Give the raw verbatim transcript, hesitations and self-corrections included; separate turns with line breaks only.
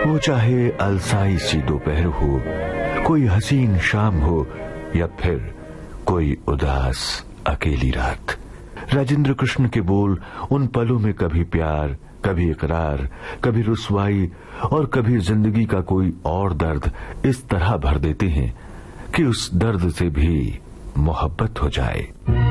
वो चाहे अलसाई सी दोपहर हो, कोई हसीन शाम हो, या फिर कोई उदास अकेली रात। राजेंद्र कृष्ण के बोल उन पलों में कभी प्यार, कभी इकरार, कभी रुसवाई और कभी जिंदगी का कोई और दर्द इस तरह भर देते हैं कि उस दर्द से भी मोहब्बत हो जाए।